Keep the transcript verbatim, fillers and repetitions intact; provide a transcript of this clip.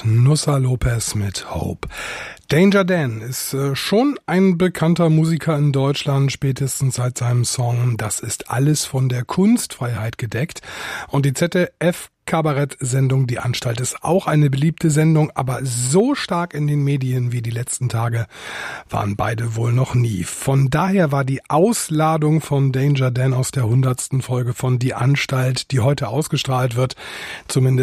und Nussa Lopez mit Hope. Danger Dan ist äh, schon ein bekannter Musiker in Deutschland, spätestens seit seinem Song Das ist alles von der Kunstfreiheit gedeckt. Und die Z D F Kabarett-Sendung Die Anstalt ist auch eine beliebte Sendung, aber so stark in den Medien wie die letzten Tage waren beide wohl noch nie. Von daher war die Ausladung von Danger Dan aus der hundertsten Folge von Die Anstalt, die heute ausgestrahlt wird, zumindest